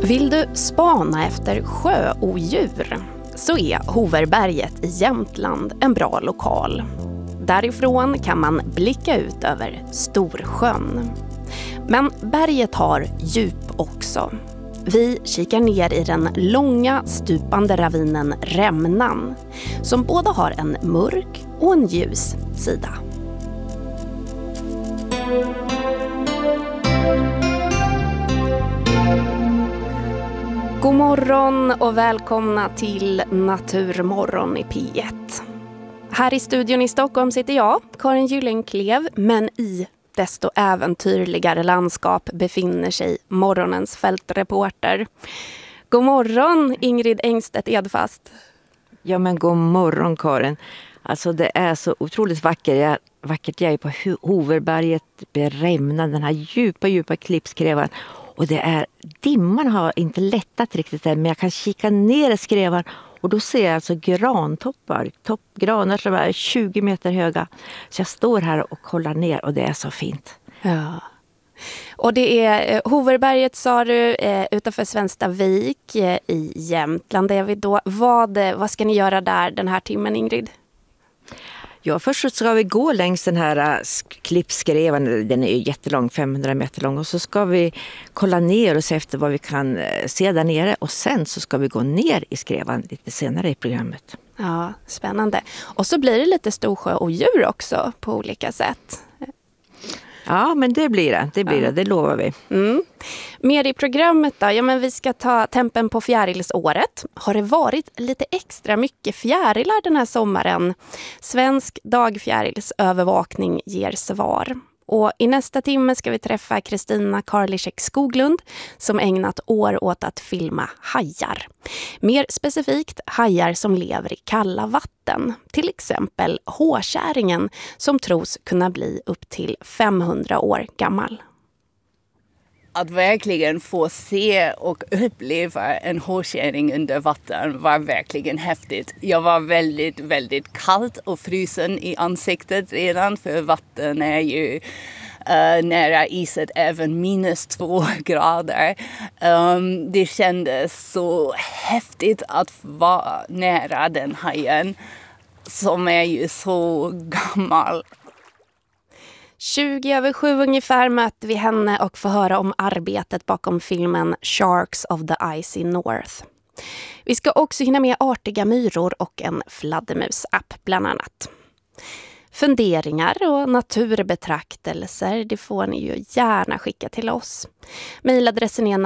Vill du spana efter sjöodjur så är Hoverberget i Jämtland en bra lokal. Därifrån kan man blicka ut över Storsjön. Men berget har djup också. Vi kikar ner i den långa stupande ravinen Rämnan som både har en mörk och en ljus sida. God morgon och välkomna till Naturmorgon i P1. Här i studion i Stockholm sitter jag, Karin Gyllenklev, men i desto äventyrligare landskap befinner sig morgonens fältreporter. God morgon Ingrid Engstedt Edfast. Ja men god morgon Karin. Alltså det är så otroligt vackert. Jag är på Hoverberget vid Rämnan, den här djupa klippskrevan. Och dimman har inte lättat riktigt än, men jag kan kika ner i skrevan och då ser jag alltså grantoppar. Granar som är 20 meter höga. Så jag står här och kollar ner och det är så fint. Ja. Och det är Hoverberget sa du utanför Svenstavik i Jämtland. Är vi då. Vad ska ni göra där den här timmen, Ingrid? Ja, först så ska vi gå längs den här klippskrevan. Den är ju jättelång, 500 meter lång. Och så ska vi kolla ner och se efter vad vi kan se där nere. Och sen så ska vi gå ner i skrevan lite senare i programmet. Ja, spännande. Och så blir det lite storsjö och djur också på olika sätt. Ja, men det blir det. Det lovar vi. Mm. Mer i programmet då. Ja, men vi ska ta tempen på fjärilsåret. Har det varit lite extra mycket fjärilar den här sommaren? Svensk dagfjärilsövervakning ger svar. Och i nästa timme ska vi träffa Kristina Karliczek Skoglund som ägnat år åt att filma hajar. Mer specifikt hajar som lever i kalla vatten. Till exempel hårkäringen som tros kunna bli upp till 500 år gammal. Att verkligen få se och uppleva en hårkäring under vatten var verkligen häftigt. Jag var väldigt, väldigt kallt och frysen i ansiktet redan, för vatten är ju nära iset även -2 grader. Det kändes så häftigt att vara nära den hajen som är ju så gammal. 7:20 ungefär möter vi henne och får höra om arbetet bakom filmen Sharks of the Icy North. Vi ska också hinna med artiga myror och en fladdermusapp bland annat. Funderingar och naturbetraktelser, det får ni ju gärna skicka till oss. Mailadressen är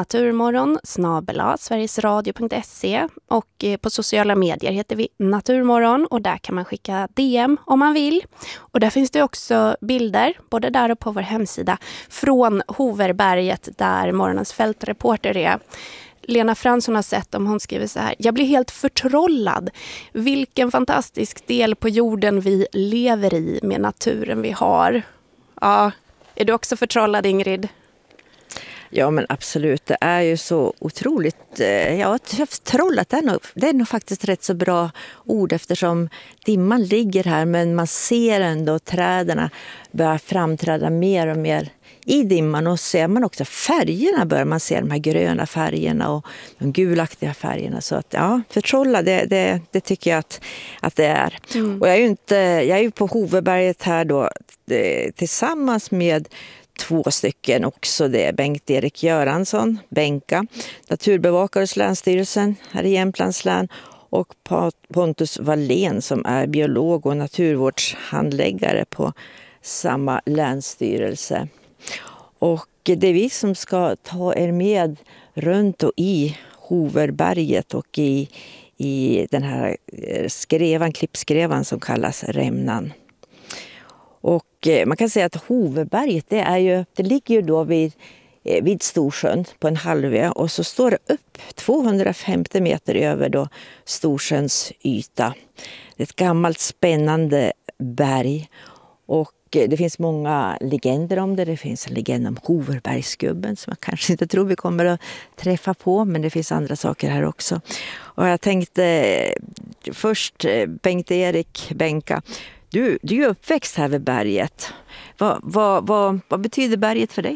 naturmorgon@sverigesradio.se och på sociala medier heter vi Naturmorgon och där kan man skicka DM om man vill. Och där finns det också bilder, både där och på vår hemsida, från Hoverberget där morgonens fältreporter är. Lena Fransson har sett om hon skriver så här: jag blir helt förtrollad. Vilken fantastisk del på jorden vi lever i med naturen vi har. Ja, är du också förtrollad, Ingrid? Ja men absolut, det är ju så otroligt, förtrollat det är nog faktiskt rätt så bra ord eftersom dimman ligger här men man ser ändå träden börjar framträda mer och mer i dimman och ser man också färgerna börjar man se de här gröna färgerna och de gulaktiga färgerna så att ja, förtrolla det tycker jag att det är. Mm. Och jag är ju på Hoverberget här då tillsammans med 2 stycken också. Det är Bengt-Erik Göransson, Benka, naturbevakare hos Länsstyrelsen här i Jämtlands län och Pontus Wallén som är biolog och naturvårdshandläggare på samma länsstyrelse. Och det är vi som ska ta er med runt och i Hoverberget och i den här klippskrevan som kallas Rämnan. Och man kan säga att Hoverberget det ligger ju då vid Storsjön på en halvö och så står det upp 250 meter över då Storsjöns yta. Det är ett gammalt spännande berg och det finns många legender om det. Det finns en legend om Hoverbergsgubben som jag kanske inte tror vi kommer att träffa på, men det finns andra saker här också. Och jag tänkte först Bengt-Erik, Benka, du är uppväxt här vid berget. Vad betyder berget för dig?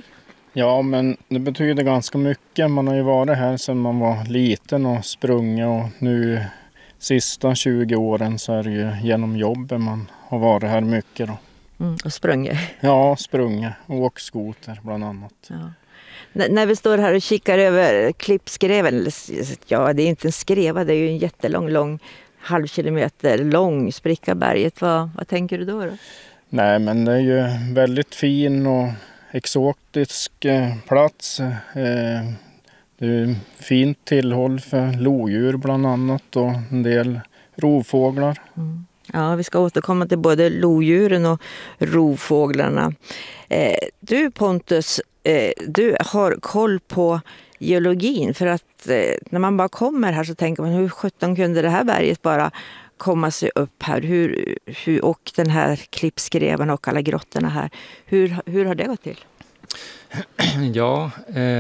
Ja, men det betyder ganska mycket. Man har ju varit här sedan man var liten och sprungit, och nu sista 20 åren så är det ju genom jobbet man har varit här mycket då. Och sprungit. Ja, sprungit och åkt skoter bland annat. Ja. När vi står här och kikar över klippskreven, ja det är inte en skreva, det är ju en lång halvkilometer lång spricka berget. Vad tänker du då? Nej, men det är ju väldigt fin och exotisk plats. Det är fint tillhåll för lodjur bland annat och en del rovfåglar. Ja, vi ska återkomma till både lodjuren och rovfåglarna. Du Pontus, du har koll på geologin, för att när man bara kommer här så tänker man hur 17 kunde det här berget bara komma sig upp här? Hur och den här klippskreven och alla grottorna här. Hur har det gått till? Ja,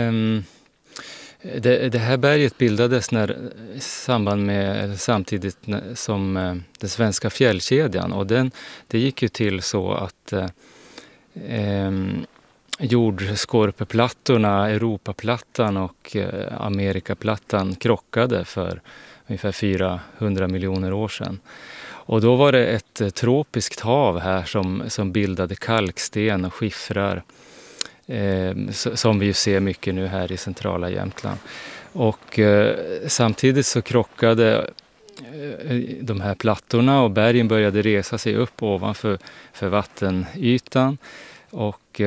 det här berget bildades samtidigt som den svenska fjällkedjan, och det gick ju till så att jordskorpeplattorna, Europaplattan och Amerikaplattan krockade för ungefär 400 miljoner år sedan. Och då var det ett tropiskt hav här som bildade kalksten och skiffrar, som vi ju ser mycket nu här i centrala Jämtland. Och samtidigt så krockade de här plattorna och bergen började resa sig upp ovanför vattenytan, och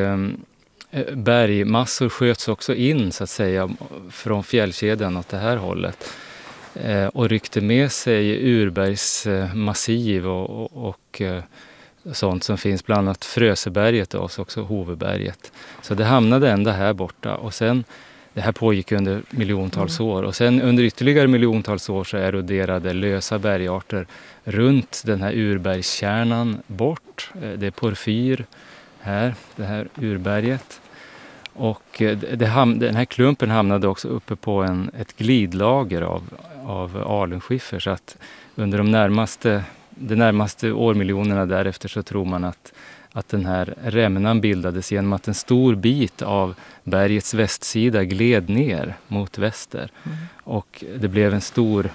bergmassor sköts också in så att säga från fjällkedjan åt det här hållet, och ryckte med sig urbergsmassiv och sånt som finns, bland annat Fröseberget och också Hoveberget. Så det hamnade ända här borta, och sen det här pågick under miljontals år, och sen under ytterligare miljontals år så eroderade lösa bergarter runt den här urbergskärnan bort. Det är porfyr här, det här urberget. Och den här klumpen hamnade också uppe på ett glidlager av alunskiffer, så att under de närmaste årmiljonerna därefter så tror man att den här rämnan bildades genom att en stor bit av bergets västsida gled ner mot väster. Och det blev en stor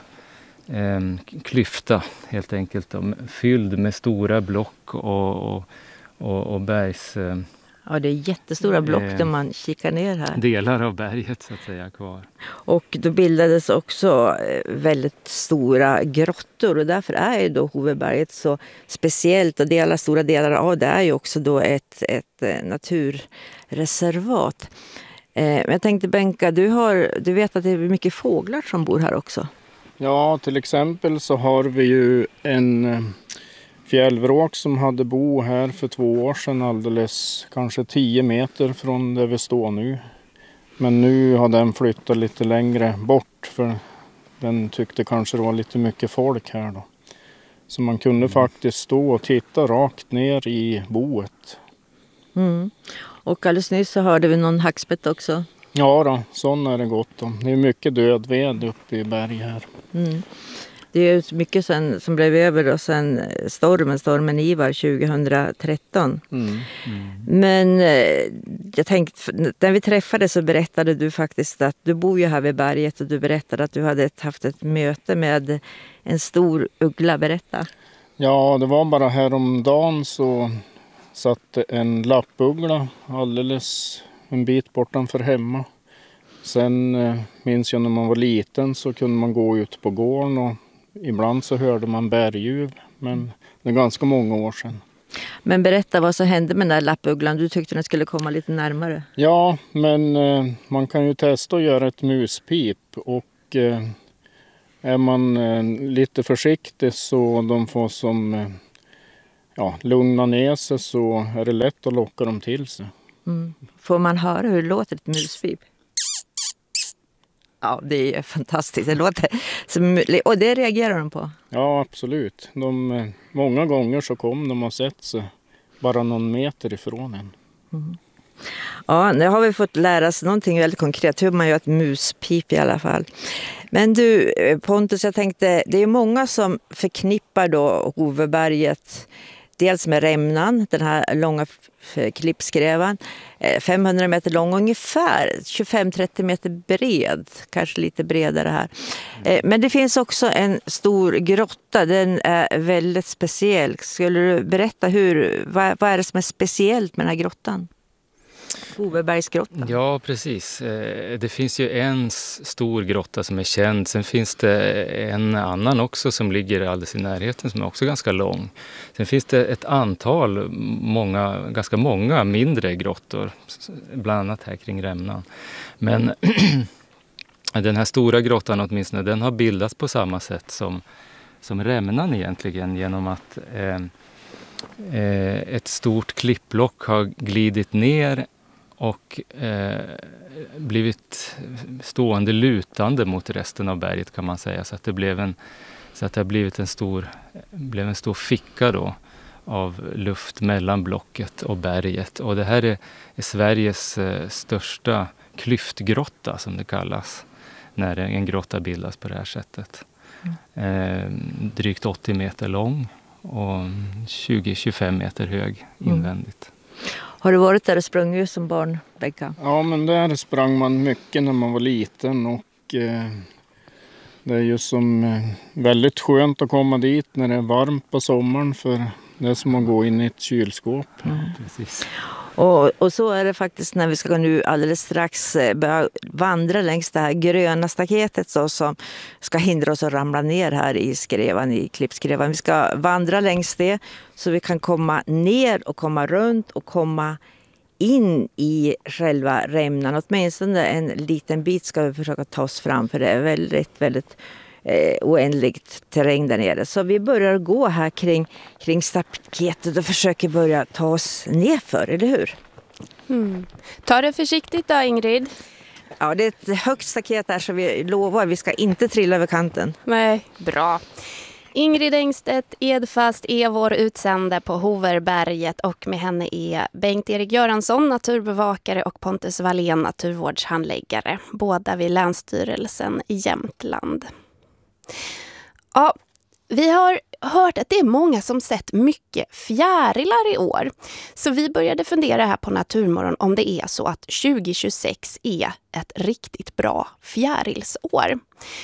klyfta helt enkelt, fylld med stora block och bergs... Ja, det är jättestora block där man kikar ner här. Delar av berget så att säga kvar. Och då bildades också väldigt stora grottor, och därför är ju då Hoveberget så speciellt, och stora delar av det är ju också då ett naturreservat. Men jag tänkte Benka, du vet att det är mycket fåglar som bor här också. Ja, till exempel så har vi ju en fjällvråk som hade bo här för 2 år sedan, alldeles kanske 10 meter från där vi står nu. Men nu har den flyttat lite längre bort, för den tyckte kanske det var lite mycket folk här då. Så man kunde faktiskt stå och titta rakt ner i boet. Och alldeles nyss så hörde vi någon hackspett också. Ja då, sån är det gott om. Det är mycket död ved uppe i berg här. Det är ju mycket som blev över då sen stormen Ivar 2013. Men jag tänkte, när vi träffade så berättade du faktiskt att du bor ju här vid berget, och du berättade att du hade haft ett möte med en stor uggla. Berätta. Ja, det var bara häromdagen så satt en lappuggla alldeles en bit bortanför hemma. Sen minns jag när man var liten så kunde man gå ut på gården, och ibland så hörde man berguv, men det är ganska många år sedan. Men berätta vad som hände med den där lappugglan. Du tyckte den skulle komma lite närmare. Ja, men man kan ju testa att göra ett muspip, och är man lite försiktig så de får lugna ner sig, så är det lätt att locka dem till sig. Får man höra hur det låter ett muspip? Ja, det är fantastiskt. Det låter och det reagerar de på? Ja, absolut. Många gånger så kom de och sett sig bara någon meter ifrån en. Ja, nu har vi fått lära oss någonting väldigt konkret. Hur man gör ett muspip i alla fall. Men du Pontus, jag tänkte, det är många som förknippar då Hoveberget dels med rämnan, den här långa klippskrävan, 500 meter lång, ungefär 25-30 meter bred, kanske lite bredare här. Men det finns också en stor grotta, den är väldigt speciell. Skulle du berätta vad är det som är speciellt med den här grottan? Hoverbergsgrottan. Ja, precis. Det finns ju en stor grotta som är känd. Sen finns det en annan också som ligger alldeles i närheten som är också ganska lång. Sen finns det ett antal, ganska många mindre grottor, bland annat här kring Rämnan. Men den här stora grottan åtminstone, den har bildats på samma sätt som Rämnan egentligen, genom att ett stort klippblock har glidit ner och blivit stående lutande mot resten av berget, kan man säga. Så att det blev en stor ficka då av luft mellan blocket och berget. Och det här är Sveriges största klyftgrotta, som det kallas, när en grotta bildas på det här sättet. Drygt 80 meter lång och 20-25 meter hög invändigt. Har du varit där och sprungit som barn, Becka? Ja, men där sprang man mycket när man var liten, och det är ju väldigt skönt att komma dit när det är varmt på sommaren, för det är som att gå in i ett kylskåp. Precis. Och så är det faktiskt när vi ska nu alldeles strax börja vandra längs det här gröna staketet som ska hindra oss att ramla ner här i klippskrävan. Vi ska vandra längs det så vi kan komma ner och komma runt och komma in i själva Rämnan. Åtminstone en liten bit ska vi försöka ta oss fram, för det är väldigt, väldigt oändligt terräng där nere. Så vi börjar gå här kring staketet och försöker börja ta oss nerför, eller hur? Ta det försiktigt då, Ingrid. Ja, det är ett högt staket där, så vi lovar vi ska inte trilla över kanten. Nej, bra. Ingrid Engstedt Edfast är vår utsände på Hoverberget, och med henne är Bengt-Erik Göransson, naturbevakare, och Pontus Wallén, naturvårdshandläggare, båda vid Länsstyrelsen i Jämtland. Ja, vi har hört att det är många som sett mycket fjärilar i år. Så vi började fundera här på Naturmorgon om det är så att 2026 är ett riktigt bra fjärilsår.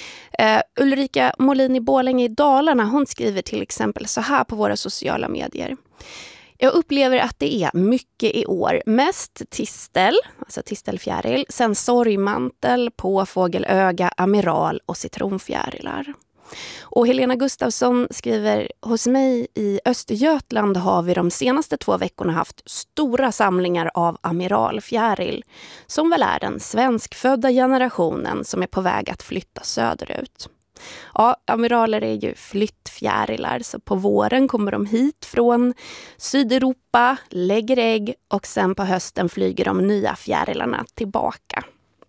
Ulrika Molin i Borlänge i Dalarna, hon skriver till exempel så här på våra sociala medier. Jag upplever att det är mycket i år. Mest tistel, alltså tistelfjäril, sen sorgmantel, påfågelöga, amiral och citronfjärilar. Och Helena Gustafsson skriver, hos mig i Östergötland har vi de senaste 2 veckorna haft stora samlingar av amiralfjäril, som väl är den svenskfödda generationen som är på väg att flytta söderut. Ja, amiraler är ju flyttfjärilar, så på våren kommer de hit från Sydeuropa, lägger ägg, och sen på hösten flyger de nya fjärilarna tillbaka.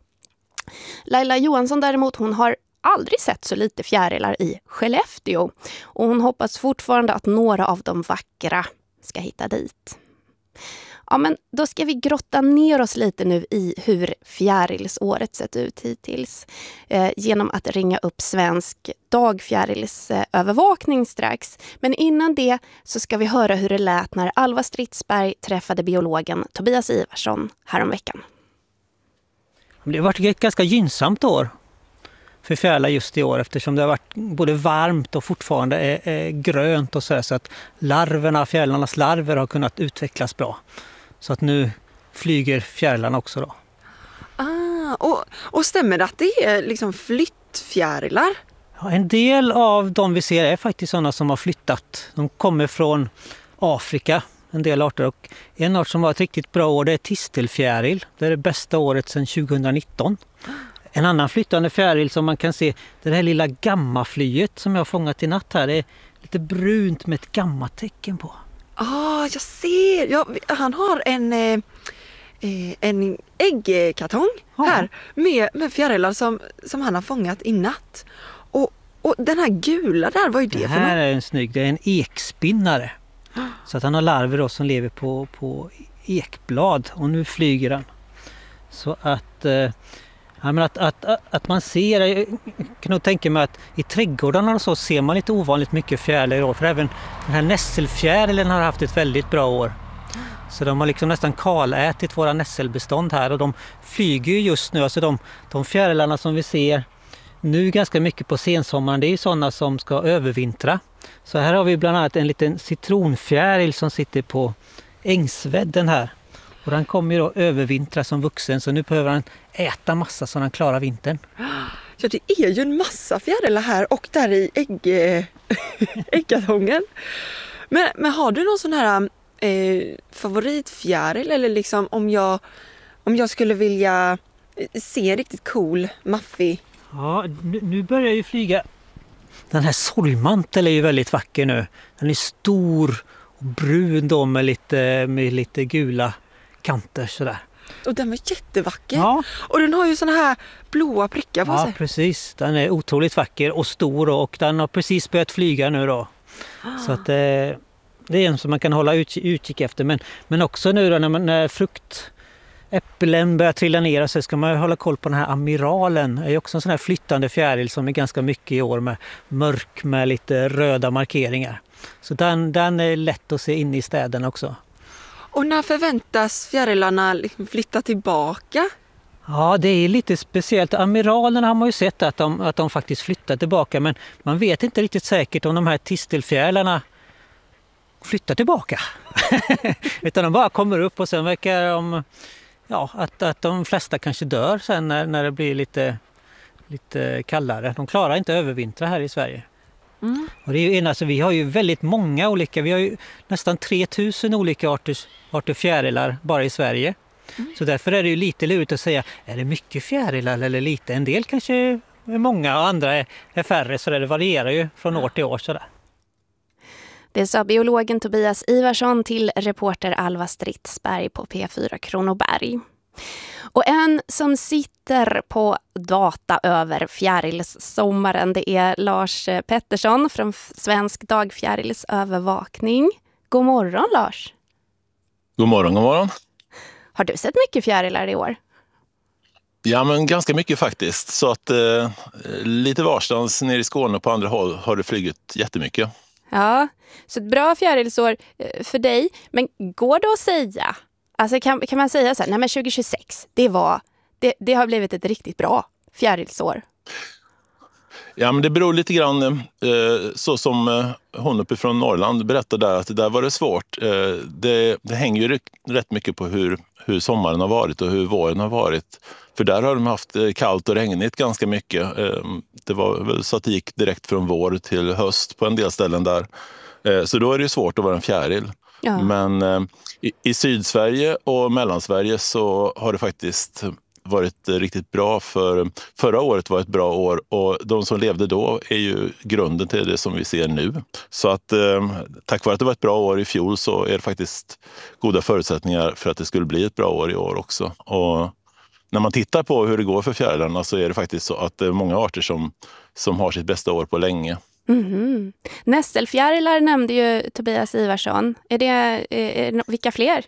Laila Johansson däremot, hon har aldrig sett så lite fjärilar i Skellefteå, och hon hoppas fortfarande att några av de vackra ska hitta dit. Ja, men då ska vi grotta ner oss lite nu i hur fjärilsåret sett ut hittills genom att ringa upp Svensk dagfjärilsövervakning strax. Men innan det så ska vi höra hur det lät när Alva Stridsberg träffade biologen Tobias Ivarsson häromveckan. Det har varit ett ganska gynnsamt år för fjärilar just i år, eftersom det har varit både varmt och fortfarande är grönt och så att fjärilarnas larver har kunnat utvecklas bra. Så att nu flyger fjärilarna också då. Och stämmer det att det är liksom flyttfjärilar? Ja, en del av de vi ser är faktiskt sådana som har flyttat. De kommer från Afrika, en del arter. Och en art som var ett riktigt bra år, det är tistelfjäril. Det är det bästa året sedan 2019. En annan flyttande fjäril som man kan se, det här lilla gammaflyet som jag har fångat i natt här, är lite brunt med ett gammatecken på. Jag ser. Ja, han har en äggkartong här med fjärilar som han har fångat i natt. Och den här gula där, vad är det för något? Det här är en snygg, det är en ekspinnare. Så att han har larver då som lever på ekblad, och nu flyger han. Så att Ja, men att man ser, jag kan nog tänka mig att i trädgårdarna och så ser man lite ovanligt mycket fjärilar i år. För även den här nässelfjärilen har haft ett väldigt bra år. Så de har liksom nästan kalätit våra nässelbestånd här och de flyger ju just nu. Alltså de fjärilarna som vi ser nu ganska mycket på sensommaren, det är ju sådana som ska övervintra. Så här har vi bland annat en liten citronfjäril som sitter på ängsvädden här. Och den kommer ju då övervintra som vuxen, så nu behöver han äta massa så han klarar vintern. Ja, det är ju en massa fjärilar här och där i äggkartongen. Men har du någon sån här favoritfjäril, eller liksom om jag skulle vilja se riktigt cool, maffig? Ja, nu börjar ju flyga. Den här sorgmantel är ju väldigt vacker nu. Den är stor och brun då med lite gula kanter sådär. Och den var jättevacker. Ja. Och den har ju såna här blåa prickar på sig. Ja, precis. Den är otroligt vacker och stor och den har precis börjat flyga nu då. Så att det är en som man kan hålla utkik efter. Men också nu då när äpplen börjar trilla ner så ska man hålla koll på den här amiralen. Det är också en sån här flyttande fjäril som är ganska mycket i år med mörk med lite röda markeringar. Så den är lätt att se in i städerna också. Och när förväntas fjärilarna liksom flytta tillbaka? Ja, det är lite speciellt. Amiralerna har man ju sett att de faktiskt flyttar tillbaka, men man vet inte riktigt säkert om de här tistelfjärilarna flyttar tillbaka. Utan de bara kommer upp och sen verkar de, att de flesta kanske dör sen när det blir lite kallare. De klarar inte övervintra här i Sverige. Mm. Och det är ju alltså, vi har ju väldigt många olika, vi har ju nästan 3000 olika arter fjärilar bara i Sverige. Mm. Så därför är det ju lite lurigt att säga, är det mycket fjärilar eller lite? En del kanske är många och andra är färre, så det varierar ju från år till år sådär. Det sa biologen Tobias Ivarsson till reporter Alva Stridsberg på P4 Kronoberg. Och en som sitter på data över fjärilssommaren, det är Lars Pettersson från Svensk dagfjärilsövervakning. God morgon, Lars. God morgon. Har du sett mycket fjärilar i år? Ja, men ganska mycket faktiskt. Så att lite varstans nere i Skåne och på andra håll har det flygit jättemycket. Ja, så ett bra fjärilsår för dig. Men går det att säga, alltså kan man säga så här, nej men 2026, det har blivit ett riktigt bra fjärilsår? Ja, men det beror lite grann, så som hon uppifrån Norrland berättade där, att där var det svårt. Det hänger ju rätt mycket på hur sommaren har varit och hur våren har varit. För där har de haft kallt och regnigt ganska mycket. Det var väl så att det gick direkt från vår till höst på en del ställen där. Så då är det svårt att vara en fjäril. Ja. Men i Sydsverige och Mellansverige så har det faktiskt varit riktigt bra. Förra året var ett bra år och de som levde då är ju grunden till det som vi ser nu. Så att tack vare att det var ett bra år i fjol så är det faktiskt goda förutsättningar för att det skulle bli ett bra år i år också. Och när man tittar på hur det går för fjärilarna så är det faktiskt så att det är många arter som har sitt bästa år på länge. Mm-hmm. Nässelfjärilar nämnde ju Tobias Ivarsson. Vilka fler?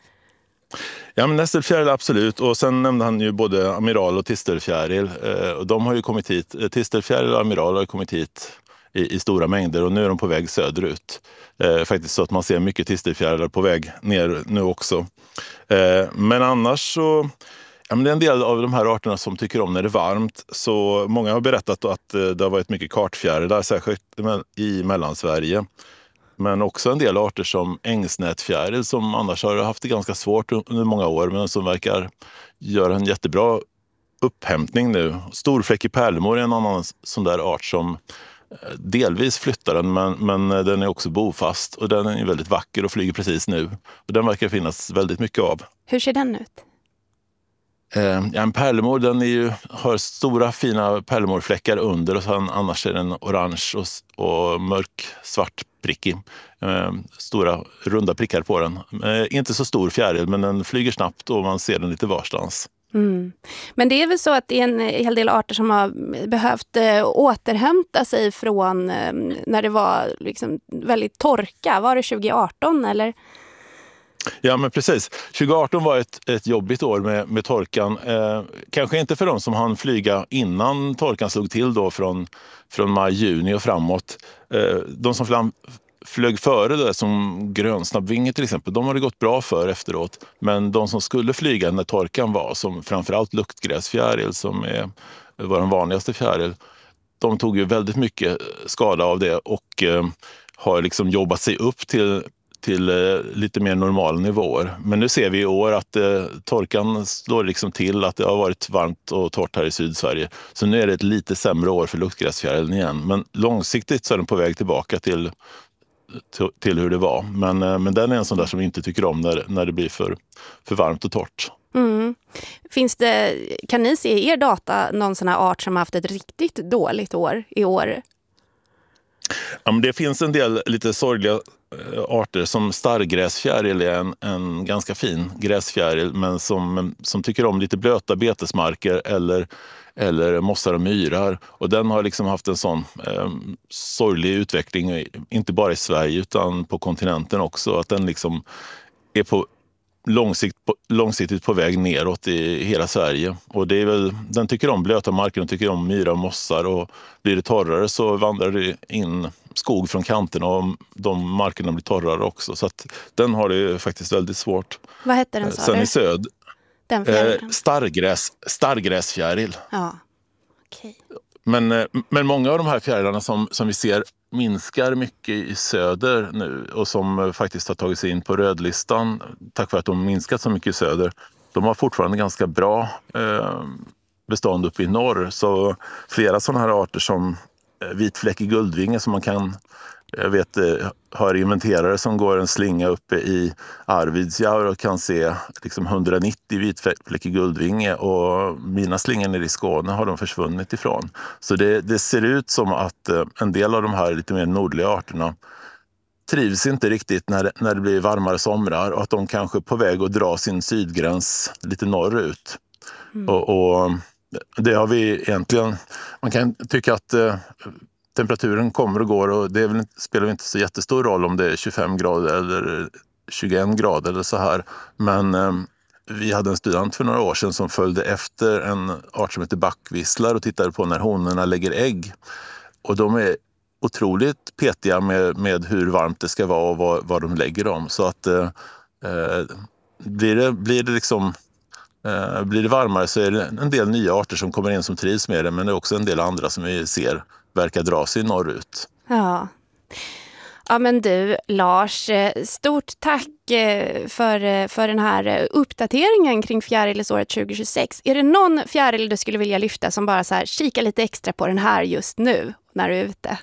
Ja, men nässelfjäril absolut. Och sen nämnde han ju både amiral och tistelfjäril. De har ju kommit hit. Tistelfjäril och amiral har ju kommit hit i stora mängder och nu är de på väg söderut. Faktiskt så att man ser mycket tistelfjärilar på väg ner nu också. Men annars så... Ja, men det är en del av de här arterna som tycker om när det är varmt. Så många har berättat att det har varit mycket kartfjärilar, särskilt i Mellansverige. Men också en del arter som ängsnätfjäril som annars har haft det ganska svårt under många år men som verkar göra en jättebra upphämtning nu. Storfläckig pärlemor är en annan sån där art som delvis flyttar den men den är också bofast och den är väldigt vacker och flyger precis nu. Och den verkar finnas väldigt mycket av. Hur ser den ut? En pärlemor den har stora fina pärlemorfläckar under och sen annars är den orange och mörk svart prickig. Stora runda prickar på den. Inte så stor fjäril men den flyger snabbt och man ser den lite varstans. Mm. Men det är väl så att det är en hel del arter som har behövt återhämta sig från när det var liksom väldigt torka. Var det 2018 eller? Ja, men precis. 2018 var ett jobbigt år med torkan. Kanske inte för de som hann flyga innan torkan slog till då från maj-juni och framåt. De som flög före det, som grönsnabbvinge till exempel, de har det gått bra för efteråt. Men de som skulle flyga när torkan var, som framförallt luktgräsfjäril som var den vanligaste fjäril, de tog ju väldigt mycket skada av det och har liksom jobbat sig upp till lite mer normala nivåer. Men nu ser vi i år att torkan slår liksom till, att det har varit varmt och torrt här i Sydsverige. Så nu är det ett lite sämre år för luktgräsfjärilen igen. Men långsiktigt så är den på väg tillbaka till hur det var. Men den är en sån där som vi inte tycker om när det blir för varmt och torrt. Mm. Kan ni se i er data någon sån här art som har haft ett riktigt dåligt år i år? Ja, men det finns en del lite sorgliga arter, som starrgräsfjäril är en ganska fin gräsfjäril, men som tycker om lite blöta betesmarker eller mossar och myrar. Och den har liksom haft en sån sorglig utveckling, inte bara i Sverige utan på kontinenten också. Att den liksom är på långsiktigt på väg neråt i hela Sverige. Och det är väl, den tycker om blöta marker, den tycker om myrar och mossar, och blir det torrare så vandrar det in skog från kanterna och de markerna blir torrare också. Så att den har det faktiskt väldigt svårt. Vad heter den, sa sen du? I söd. Den Starrgräsfjäril. Ja, okej. Men många av de här fjärilarna som vi ser minskar mycket i söder nu och som faktiskt har tagit sig in på rödlistan tack vare att de minskat så mycket i söder. De har fortfarande ganska bra bestånd uppe i norr. Så flera sådana här arter som vitfläckig guldvinge som man kan, jag vet, har inventerare som går en slinga uppe i Arvidsjaur och kan se liksom 190 vitfläckig guldvinge, och mina slingor nere i Skåne har de försvunnit ifrån. Så det ser ut som att en del av de här lite mer nordliga arterna trivs inte riktigt när det blir varmare somrar, och att de kanske är på väg att dra sin sydgräns lite norrut. Och det har vi egentligen, man kan tycka att temperaturen kommer och går, och det spelar inte så jättestor roll om det är 25 grader eller 21 grader eller så här. Men vi hade en student för några år sedan som följde efter en art som heter backvisslar och tittade på när honorna lägger ägg. Och de är otroligt petiga med hur varmt det ska vara och vad de lägger dem. Så att blir det varmare så är det en del nya arter som kommer in som trivs med det, men det är också en del andra som vi ser verkar dra sig norrut. Ja. Ja, men du, Lars, stort tack för den här uppdateringen kring fjärilsåret 2026. Är det någon fjäril du skulle vilja lyfta som bara så här, kika lite extra på den här just nu när du är ute?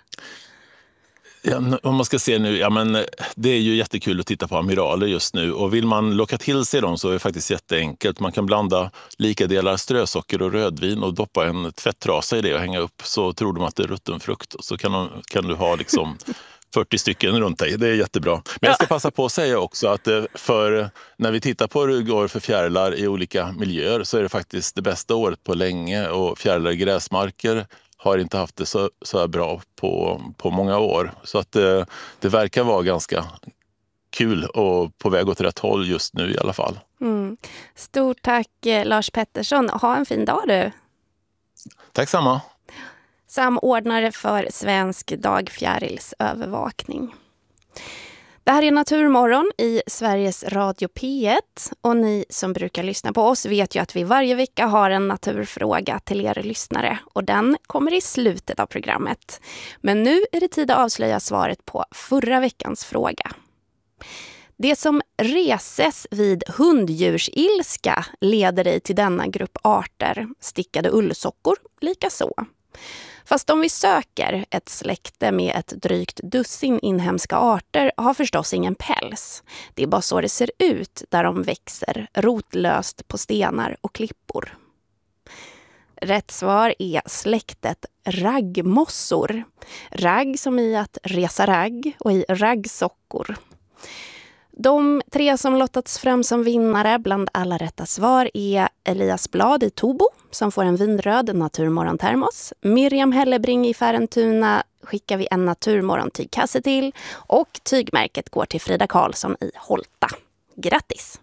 Ja, om man ska se nu, ja, men det är ju jättekul att titta på amiraler just nu, och vill man locka till sig dem så är det faktiskt jätteenkelt. Man kan blanda lika delar strösocker och rödvin och doppa en tvättrasa i det och hänga upp, så tror de att det är rutten frukt, och så kan du ha liksom 40 stycken runt dig. Det är jättebra. Men jag ska passa på att säga också att för när vi tittar på hur det går för fjärilar i olika miljöer så är det faktiskt det bästa året på länge, och fjärilar i gräsmarker har inte haft det så här bra på många år. Så att det verkar vara ganska kul och på väg åt rätt håll just nu i alla fall. Mm. Stort tack, Lars Pettersson. Ha en fin dag du. Tack samma. Samordnare för Svensk dagfjärilsövervakning. Det här är Naturmorgon i Sveriges Radio P1, och ni som brukar lyssna på oss vet ju att vi varje vecka har en naturfråga till er lyssnare, och den kommer i slutet av programmet. Men nu är det tid att avslöja svaret på förra veckans fråga. Det som reses vid hunddjursilska leder dig till denna grupp arter, stickade ullsockor lika så. Fast om vi söker ett släkte med ett drygt dussin inhemska arter har förstås ingen päls. Det är bara så det ser ut där de växer rotlöst på stenar och klippor. Rätt svar är släktet raggmossor. Ragg som i att resa ragg, och i raggsockor. De 3 som lottats fram som vinnare bland alla rätta svar är Elias Blad i Tobo som får en vinröd Naturmorgon-termos. Miriam Hellebring i Färentuna skickar vi en Naturmorgon-tygkasse till, och tygmärket går till Frida Karlsson i Holta. Grattis!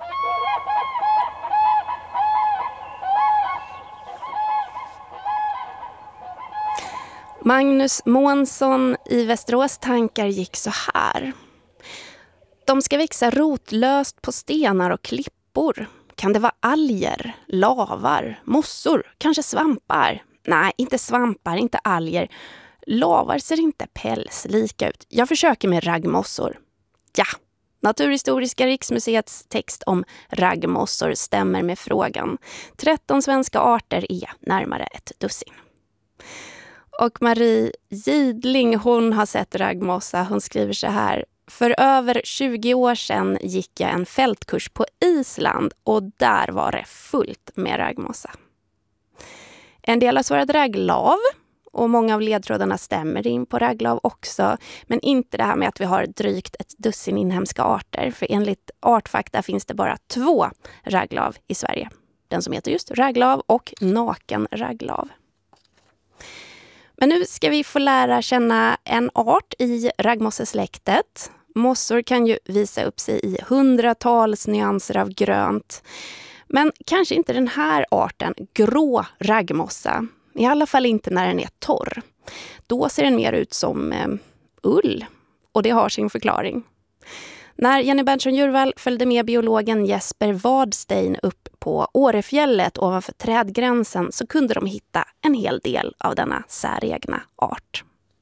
Magnus Månsson i Västerås tankar gick så här. De ska växa rotlöst på stenar och klippor. Kan det vara alger, lavar, mossor, kanske svampar? Nej, inte svampar, inte alger. Lavar ser inte pälslika ut. Jag försöker med raggmossor. Ja, Naturhistoriska riksmuseets text om raggmossor stämmer med frågan. 13 svenska arter är närmare ett dussin. Och Marie Gidling, hon har sett raggmossa. Hon skriver så här. För över 20 år sedan gick jag en fältkurs på Island och där var det fullt med raggmossa. En del har svarat ragglav och många av ledtrådarna stämmer in på ragglav också. Men inte det här med att vi har drygt ett dussin inhemska arter. För enligt Artfakta finns det bara 2 ragglav i Sverige. Den som heter just ragglav och naken ragglav. Men nu ska vi få lära känna en art i raggmossesläktet. Mossor kan ju visa upp sig i hundratals nyanser av grönt. Men kanske inte den här arten, grå raggmossa. I alla fall inte när den är torr. Då ser den mer ut som ull. Och det har sin förklaring. När Jenny Berntsson-Djurvall följde med biologen Jesper Wadstein upp på Årefjället ovanför trädgränsen så kunde de hitta en hel del av denna säregna art.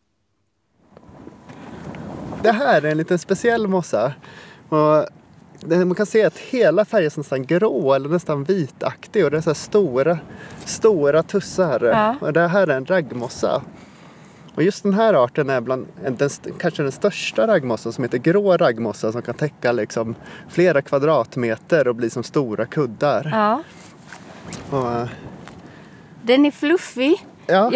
Det här är en liten speciell mossa. Och man kan se att hela färgen är nästan grå eller nästan vitaktig. Och det är så här stora tussar. Ja. Och det här är en raggmossa. Och just den här arten är kanske den största raggmossan som heter grå raggmossa som kan täcka liksom flera kvadratmeter och bli som stora kuddar. Ja. Och, den är fluffig. Ja.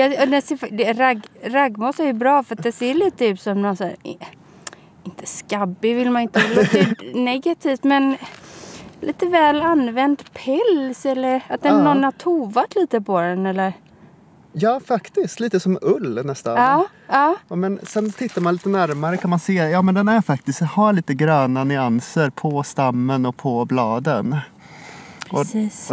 Raggmossa är bra för att det ser lite ut som någon så här, inte skabbig vill man inte låta negativt, men lite väl använd päls eller att någon har tovat lite på den eller? Ja, faktiskt. Lite som ull nästan. Ja. Men sen tittar man lite närmare kan man se, men den är faktiskt, har lite gröna nyanser på stammen och på bladen. Precis. Och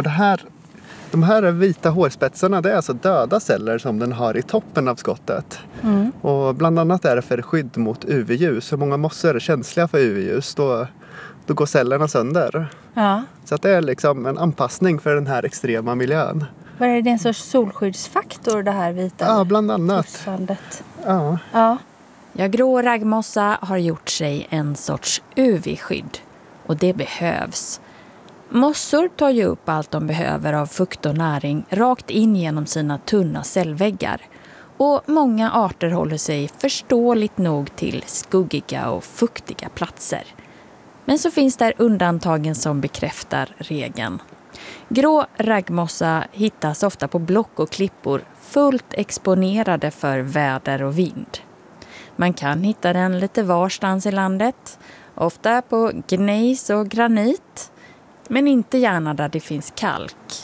de här vita hårspetsarna, det är alltså döda celler som den har i toppen av skottet. Mm. Och bland annat är det för skydd mot UV-ljus. Hur många mossor är känsliga för UV-ljus, då går cellerna sönder. Ja. Så att det är liksom en anpassning för den här extrema miljön. Vad är det en sorts solskyddsfaktor det här vita? Ja, bland annat. Tossandet? Ja. Grå raggmossa har gjort sig en sorts UV-skydd. Och det behövs. Mossor tar ju upp allt de behöver av fukt och näring rakt in genom sina tunna cellväggar. Och många arter håller sig förståeligt nog till skuggiga och fuktiga platser. Men så finns där undantagen som bekräftar regeln. Grå raggmossa hittas ofta på block och klippor fullt exponerade för väder och vind. Man kan hitta den lite varstans i landet, ofta på gnejs och granit, men inte gärna där det finns kalk.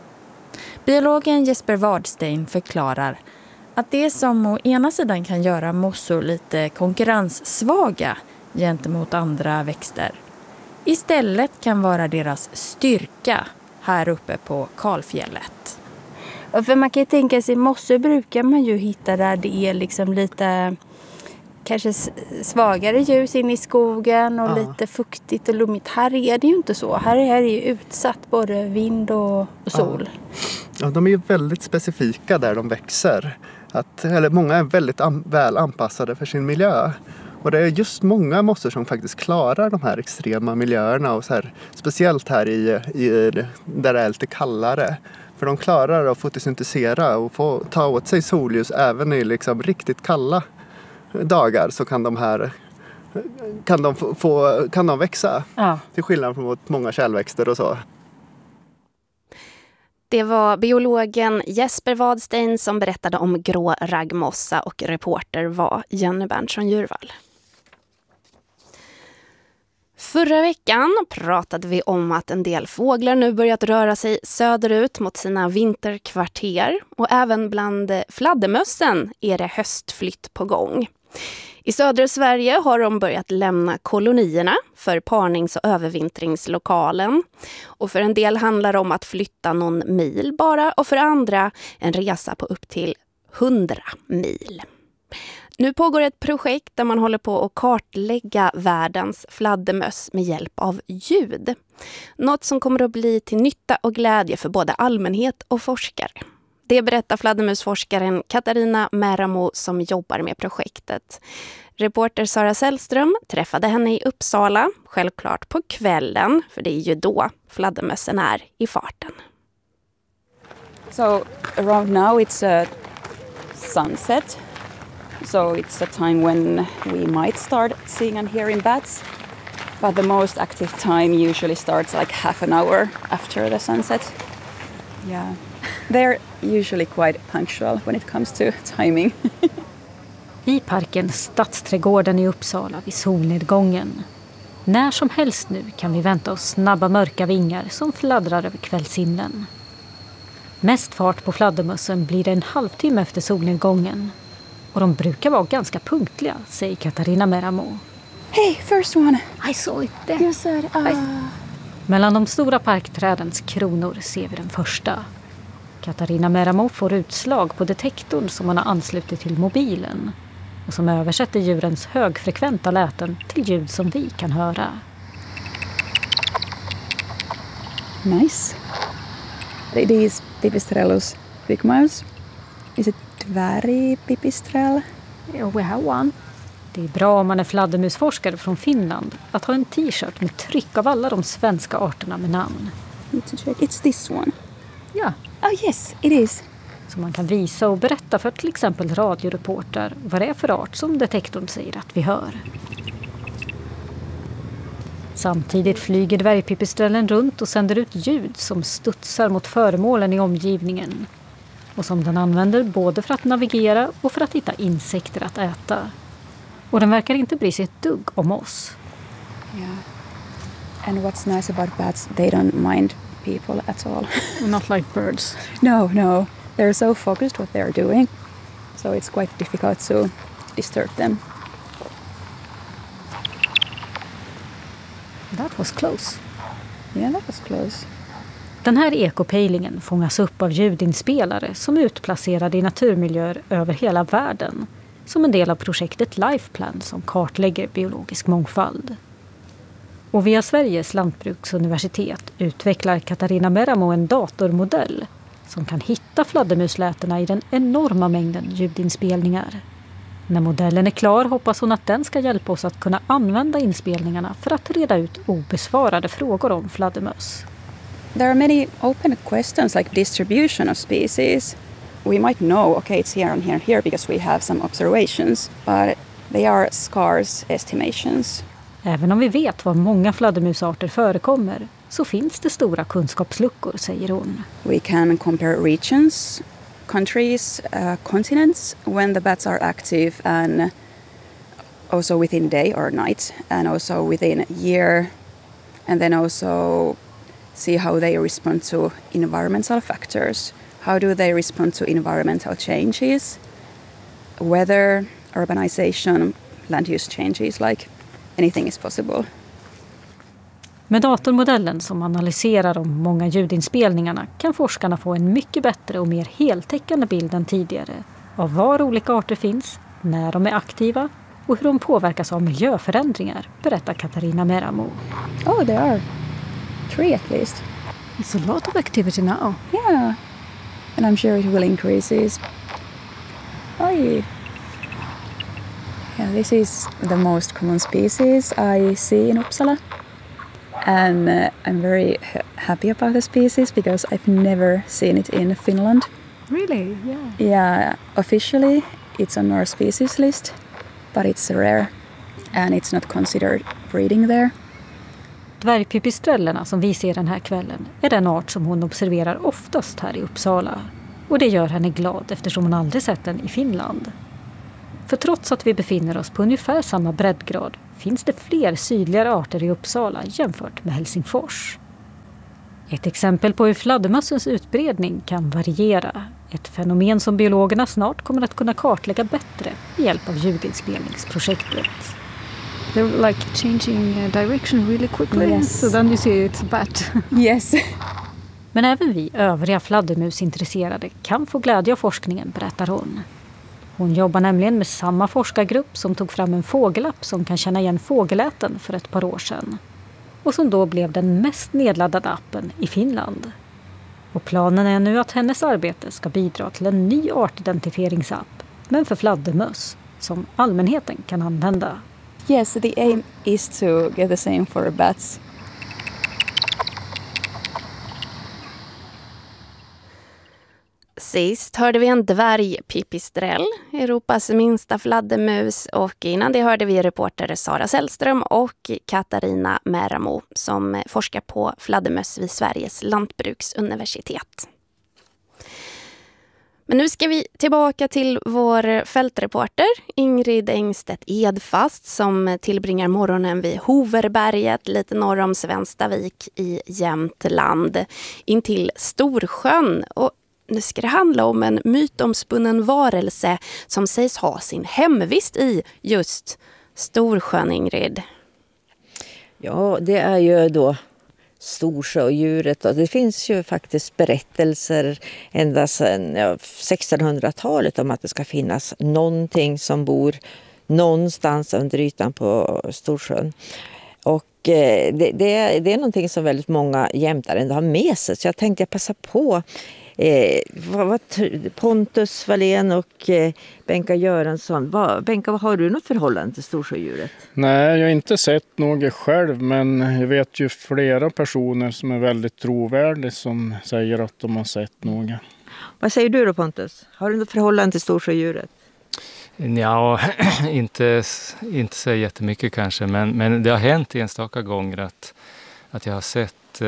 Biologen Jesper Wadstein förklarar att det som å ena sidan kan göra mossor lite konkurrenssvaga gentemot andra växter istället kan vara deras styrka här uppe på kalfjället. För man kan ju tänka sig, mossor brukar man ju hitta där det är liksom lite kanske svagare ljus in i skogen och lite fuktigt och lummigt. Här är det ju inte så. Här är det ju utsatt både vind och sol. Ja, de är ju väldigt specifika där de växer. Många är väldigt väl anpassade för sin miljö. Och det är just många mossor som faktiskt klarar de här extrema miljöerna. Och så här, speciellt här där det är lite kallare. För de klarar att fotosyntisera och få ta åt sig solljus även i liksom riktigt kalla dagar, så kan de växa. Ja. Till skillnad från många kärlväxter och så. Det var biologen Jesper Wadstein som berättade om grå raggmossa och reporter var Jenny Berntsson-Djurvall. Förra veckan pratade vi om att en del fåglar nu börjat röra sig söderut mot sina vinterkvarter och även bland fladdermössen är det höstflytt på gång. I södra Sverige har de börjat lämna kolonierna för parnings- och övervintringslokalen. Och för en del handlar det om att flytta någon mil bara, och för andra en resa på upp till 100 mil. Nu pågår ett projekt där man håller på att kartlägga världens fladdermöss med hjälp av ljud. Något som kommer att bli till nytta och glädje för både allmänhet och forskare. Det berättar fladdermusforskaren Katarina Märamo som jobbar med projektet. Reporter Sara Sällström träffade henne i Uppsala, självklart på kvällen, för det är ju då fladdermössen är i farten. So around now it's a sunset. So it's a time when we might start seeing and hearing bats. But the most active time usually starts like half an hour after the sunset. Yeah. They're usually quite punctual when it comes to timing. I parken Stadsträdgården i Uppsala vid solnedgången. När som helst nu kan vi vänta oss snabba mörka vingar som fladdrar över kvällshimlen. Mest fart på fladdermössen blir det en halvtimme efter solnedgången. Och de brukar vara ganska punktliga, säger Katarina Märamo. Hey, first one! I saw it there. You said, Mellan de stora parkträdens kronor ser vi den första. Katarina Märamo får utslag på detektorn som hon har anslutit till mobilen och som översätter djurens högfrekventa läten till ljud som vi kan höra. Nice. It is Pipistrellus bigmouse. Is it dvärgpipistrell? We have one. Det är bra om man är fladdermusforskare från Finland att ha en t-shirt med tryck av alla de svenska arterna med namn. Need to check. It's this one. Ja. Oh yes, it is. Så man kan visa och berätta för till exempel radioreporter vad det är för art som detektorn säger att vi hör. Samtidigt flyger dvärgpipistrellen runt och sänder ut ljud som studsar mot föremålen i omgivningen. Och som den använder både för att navigera och för att hitta insekter att äta. Och den verkar inte bry sig ett dugg om oss. Yeah. And what's nice about bats, they don't mind people at all. Not like birds. No. They're so focused what they're doing. So it's quite difficult to disturb them. That was close. Yeah, that was close. Den här ekopejlingen fångas upp av ljudinspelare som är utplacerade i naturmiljöer över hela världen. Som en del av projektet Lifeplan som kartlägger biologisk mångfald. Och via Sveriges lantbruksuniversitet utvecklar Katarina Märamo en datormodell som kan hitta fladdermuslätena i den enorma mängden ljudinspelningar. När modellen är klar hoppas hon att den ska hjälpa oss att kunna använda inspelningarna för att reda ut obesvarade frågor om fladdermöss. There are many open questions like distribution of species. We might know, okay, it's here and here and here because we have some observations, but they are scarce estimations. Även om vi vet var många fladdermusarter förekommer så finns det stora kunskapsluckor, säger hon. We can compare regions, countries, continents when the bats are active and also within day or night and also within year and then also see how they respond to environmental factors. How do they respond to environmental changes, weather, urbanization, land use changes, like anything is possible. Med datormodellen som analyserar de många ljudinspelningarna kan forskarna få en mycket bättre och mer heltäckande bild än tidigare av var olika arter finns, när de är aktiva och hur de påverkas av miljöförändringar, berättar Katarina Märamo. Oh, there are 3 at least. It's a lot of activity now. Yeah, and I'm sure it will increase. Yeah, this is the most common species I see in Uppsala. And I'm very happy about the species because I've never seen it in Finland. Really? Yeah. Yeah, officially it's on our species list, but it's rare and it's not considered breeding there. Dvärgpipistrellerna som vi ser den här kvällen är den art som hon observerar oftast här i Uppsala. Och det gör henne glad eftersom hon aldrig sett den i Finland. För trots att vi befinner oss på ungefär samma breddgrad finns det fler sydligare arter i Uppsala jämfört med Helsingfors. Ett exempel på hur fladdermössens utbredning kan variera. Ett fenomen som biologerna snart kommer att kunna kartlägga bättre med hjälp av ljudinspelningsprojektet. They're like changing direction really quickly. Yes. So then you see it's a bat. Yes. Men även vi övriga fladdermusintresserade kan få glädje av forskningen, berättar hon. Hon jobbar nämligen med samma forskargrupp som tog fram en fågelapp som kan känna igen fågelläten för ett par år sedan. Och som då blev den mest nedladdade appen i Finland. Och planen är nu att hennes arbete ska bidra till en ny artidentifieringsapp, men för fladdermöss, som allmänheten kan använda. Yes, the aim is to get the same for bats. Sist hörde vi en dvärgpipistrell, Europas minsta fladdermus, och innan det hörde vi reporter Sara Sällström och Katarina Märamo som forskar på fladdermöss vid Sveriges lantbruksuniversitet. Men nu ska vi tillbaka till vår fältreporter Ingrid Engstedt Edfast som tillbringar morgonen vid Hoverberget lite norr om Svenstavik i Jämtland intill Storsjön. Och nu ska det handla om en mytomspunnen varelse som sägs ha sin hemvist i just Storsjön, Ingrid. Ja, det är ju då Storsjöodjuret. Det finns ju faktiskt berättelser ända sedan 1600-talet om att det ska finnas någonting som bor någonstans under ytan på Storsjön. Och det är någonting som väldigt många jämtar ändå har med sig. Så jag tänkte passa på Pontus Wallén och Benka Göransson. Benka, har du något förhållande till Storsjöodjuret? Nej, jag har inte sett något själv, men jag vet ju flera personer som är väldigt trovärdiga som säger att de har sett något. Vad säger du då, Pontus? Har du något förhållande till Storsjöodjuret? Ja, inte så jättemycket kanske, men det har hänt enstaka gånger att jag har sett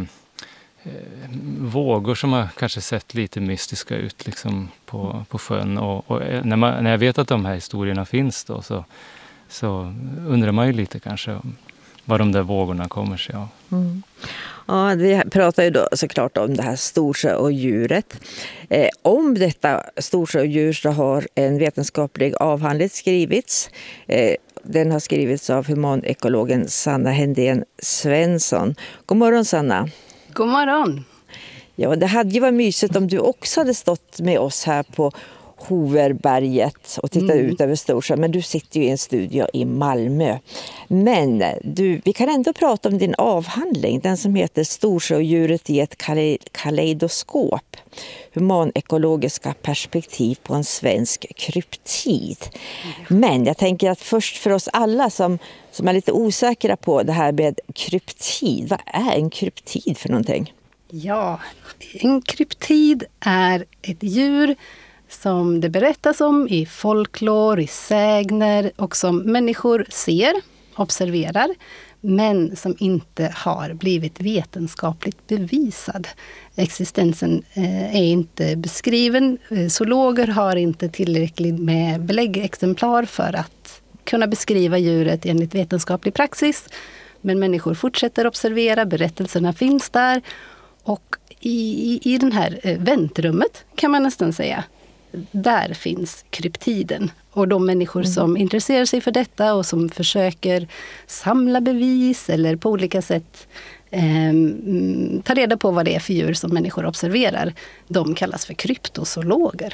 vågor som har kanske sett lite mystiska ut liksom på sjön. Och när jag vet att de här historierna finns då så undrar man ju lite kanske var de där vågorna kommer sig av. Mm. Ja, vi pratar ju då såklart om det här Storsjöodjuret. Om detta Storsjöodjur så har en vetenskaplig avhandling skrivits. Den har skrivits av humanekologen Sanna Hendén Svensson. God morgon, Sanna. God morgon. Ja, det hade ju varit mysigt om du också hade stått med oss här på Hoverberget och tittat ut över Storsjön. Men du sitter ju i en studio i Malmö. Men vi kan ändå prata om din avhandling. Den som heter Storsjöodjuret i ett kaleidoskop. Humanekologiska perspektiv på en svensk kryptid. Men jag tänker att först för oss alla som är lite osäkra på det här med kryptid. Vad är en kryptid för någonting? Ja, en kryptid är ett djur som det berättas om i folklor, i sägner och som människor ser, observerar, men som inte har blivit vetenskapligt bevisad. Existensen är inte beskriven. Zoologer har inte tillräckligt med beläggexemplar för att kunna beskriva djuret enligt vetenskaplig praxis. Men människor fortsätter observera, berättelserna finns där. Och i den här väntrummet kan man nästan säga, där finns kryptiden. Och de människor som intresserar sig för detta och som försöker samla bevis eller på olika sätt ta reda på vad det är för djur som människor observerar, de kallas för kryptozoologer.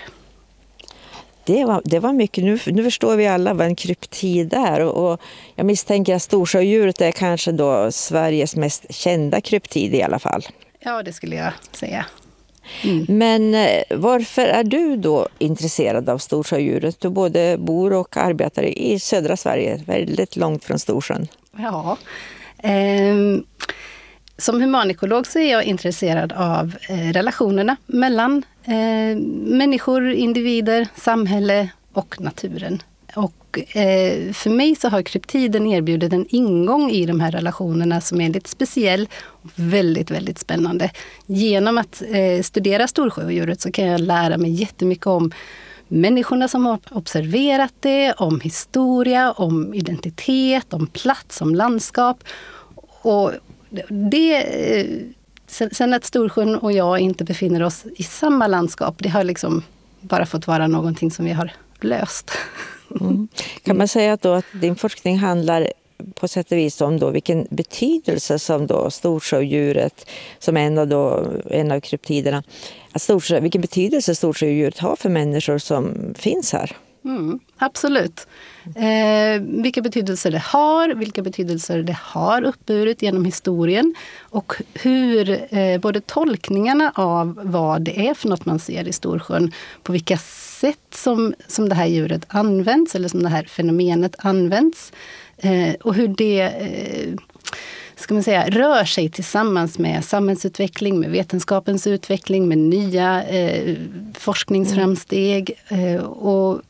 Det var mycket. Nu förstår vi alla vad en kryptid är. Och jag misstänker att Storsjöodjuret är kanske då Sveriges mest kända kryptid i alla fall. Ja, det skulle jag säga. Men varför är du då intresserad av Storsjöodjuret? Du både bor och arbetar i södra Sverige, väldigt långt från Storsjön. Ja, som humanekolog så är jag intresserad av relationerna mellan människor, individer, samhälle och naturen. Och för mig så har kryptiden erbjudit en ingång i de här relationerna som är lite speciell och väldigt, väldigt spännande. Genom att studera Storsjöodjuret så kan jag lära mig jättemycket om människorna som har observerat det, om historia, om identitet, om plats, om landskap. Och det Sen att Storsjön och jag inte befinner oss i samma landskap, det har liksom bara fått vara någonting som vi har löst. Kan man säga att din forskning handlar på sätt och vis om då vilken betydelse som då storsjödjuret, som en av kryptiderna, vilken betydelse storsjödjuret har för människor som finns här? Absolut. Vilka betydelser det har uppburit genom historien och hur både tolkningarna av vad det är för något man ser i Storsjön, på vilka sätt som det här djuret används eller som det här fenomenet används och hur det rör sig tillsammans med samhällsutveckling, med vetenskapens utveckling, med nya forskningsframsteg och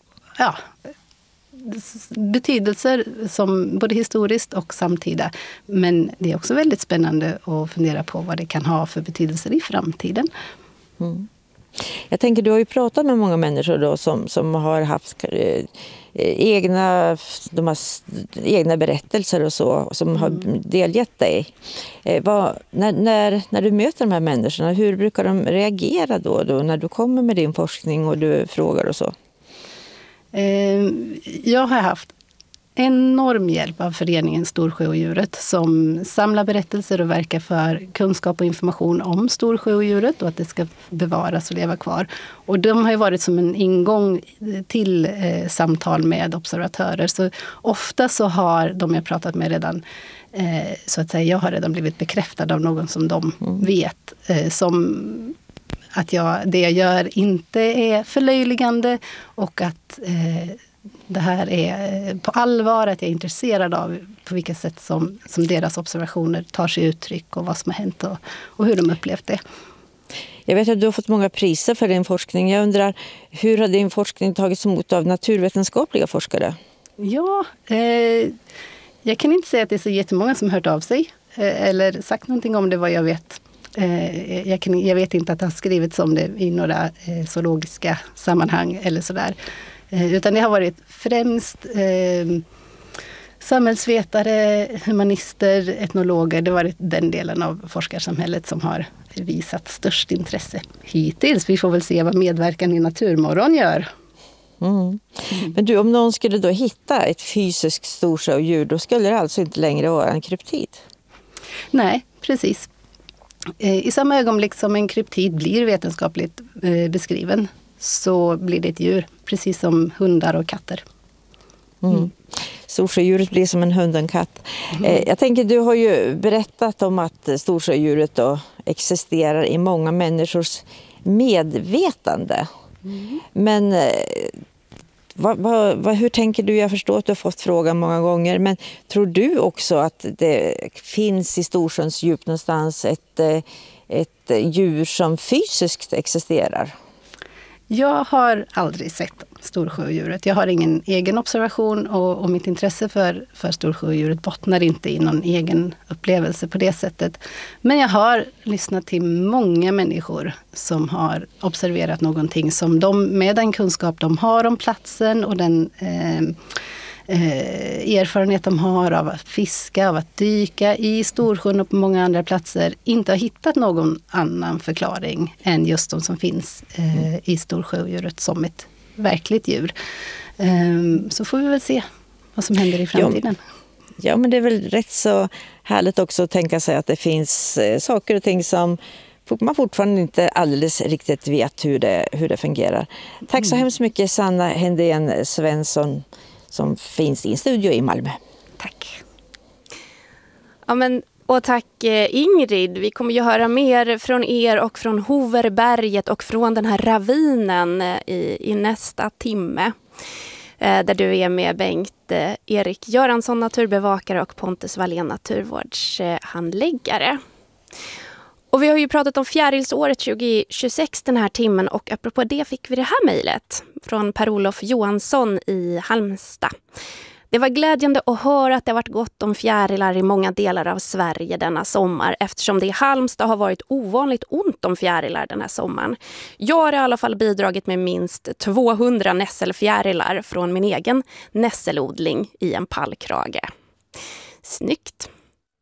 betydelser som både historiskt och samtida. Men det är också väldigt spännande att fundera på vad det kan ha för betydelser i framtiden. Jag tänker, du har ju pratat med många människor då som har haft egna berättelser och så, som har delgett dig. När du möter de här människorna, hur brukar de reagera då när du kommer med din forskning och du frågar och så? Jag har haft enorm hjälp av föreningen Storsjöodjuret som samlar berättelser och verkar för kunskap och information om Storsjöodjuret och att det ska bevaras och leva kvar. Och de har ju varit som en ingång till samtal med observatörer. Så ofta så har de jag pratat med redan, så att säga, jag har redan blivit bekräftad av någon som de vet, som att det jag gör inte är förlöjligande och att det här är på allvar, att jag är intresserad av på vilka sätt som deras observationer tar sig uttryck och vad som har hänt och hur de upplevt det. Jag vet att du har fått många priser för din forskning. Jag undrar, hur har din forskning tagits emot av naturvetenskapliga forskare? Ja, jag kan inte säga att det är så jättemånga som har hört av sig eller sagt någonting om det, vad jag vet. Jag vet inte att det har skrivits om det i några zoologiska sammanhang eller sådär. Utan det har varit främst samhällsvetare, humanister, etnologer. Det har varit den delen av forskarsamhället som har visat störst intresse hittills. Vi får väl se vad medverkan i Naturmorgon gör. Men du, om någon skulle då hitta ett fysiskt storsjödjur, då skulle det alltså inte längre vara en kryptid? Nej, precis. I samma ögonblick som en kryptid blir vetenskapligt beskriven så blir det ett djur, precis som hundar och katter. Storsjödjuret blir som en hund och en katt. Jag tänker, du har ju berättat om att storsjödjuret då existerar i många människors medvetande. Men hur tänker du? Jag förstår att du har fått frågan många gånger, men tror du också att det finns i Storsjöns djup någonstans ett djur som fysiskt existerar? Jag har aldrig sett storsjödjuret. Jag har ingen egen observation och mitt intresse för storsjödjuret bottnar inte i någon egen upplevelse på det sättet. Men jag har lyssnat till många människor som har observerat någonting som de, med den kunskap de har om platsen och den erfarenhet de har av att fiska, av att dyka i Storsjön och på många andra platser, inte har hittat någon annan förklaring än just de som finns i storsjödjuret som ett verkligt djur. Så får vi väl se vad som händer i framtiden. Ja, men det är väl rätt så härligt också att tänka sig att det finns saker och ting som man fortfarande inte alldeles riktigt vet hur det fungerar. Tack så hemskt mycket, Sanna Hendén Svensson, som finns i en studio i Malmö. Tack. Ja, och tack Ingrid. Vi kommer ju höra mer från er och från Hoverberget och från den här ravinen i nästa timme. Där du är med Bengt Erik Göransson, naturbevakare, och Pontus Wallén, naturvårdshandläggare. Och vi har ju pratat om fjärilsåret 2026 den här timmen, och apropå det fick vi det här mejlet från Per-Olof Johansson i Halmstad. Det var glädjande att höra att det har varit gott om fjärilar i många delar av Sverige denna sommar, eftersom det i Halmstad har varit ovanligt ont om fjärilar den här sommaren. Jag har i alla fall bidragit med minst 200 nässelfjärilar från min egen nässelodling i en pallkrage. Snyggt!